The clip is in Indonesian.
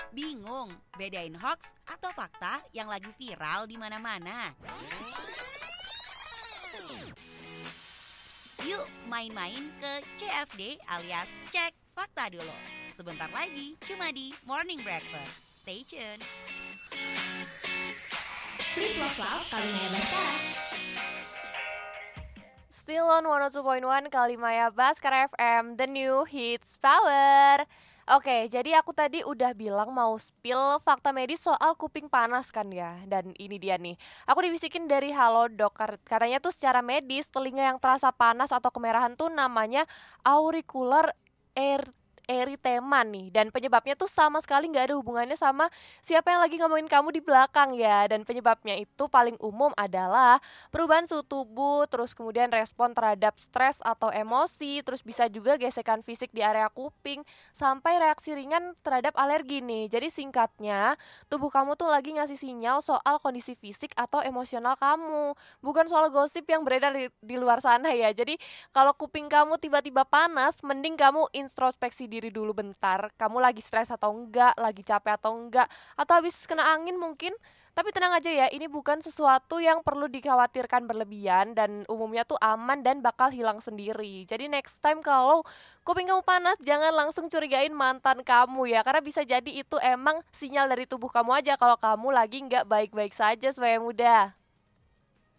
Bingung bedain hoax atau fakta yang lagi viral di mana-mana? Yuk main-main ke CFD alias Cek Fakta Dulu. Sebentar lagi cuma di Morning Breakfast. Stay tune. Flip Flop Kalimaya Baskara. Still on 102.1 Kalimaya Baskara FM, the new hits power. Oke, jadi aku tadi udah bilang mau spill fakta medis soal kuping panas kan ya. Dan ini dia nih, aku dibisikin dari Halodoc. Katanya tuh secara medis telinga yang terasa panas atau kemerahan tuh namanya auricular erythema nih, dan penyebabnya tuh sama sekali nggak ada hubungannya sama siapa yang lagi ngomongin kamu di belakang ya. Dan penyebabnya itu paling umum adalah perubahan suhu tubuh, terus kemudian respon terhadap stres atau emosi, terus bisa juga gesekan fisik di area kuping, sampai reaksi ringan terhadap alergi nih. Jadi singkatnya, tubuh kamu tuh lagi ngasih sinyal soal kondisi fisik atau emosional kamu, bukan soal gosip yang beredar di luar sana ya. Jadi kalau kuping kamu tiba-tiba panas, mending kamu introspeksi diri dulu bentar. Kamu lagi stres atau enggak, lagi capek atau enggak, atau habis kena angin mungkin. Tapi tenang aja ya, ini bukan sesuatu yang perlu dikhawatirkan berlebihan dan umumnya tuh aman dan bakal hilang sendiri. Jadi next time kalau kuping kamu panas, jangan langsung curigain mantan kamu ya, karena bisa jadi itu emang sinyal dari tubuh kamu aja kalau kamu lagi nggak baik-baik saja sebagai muda.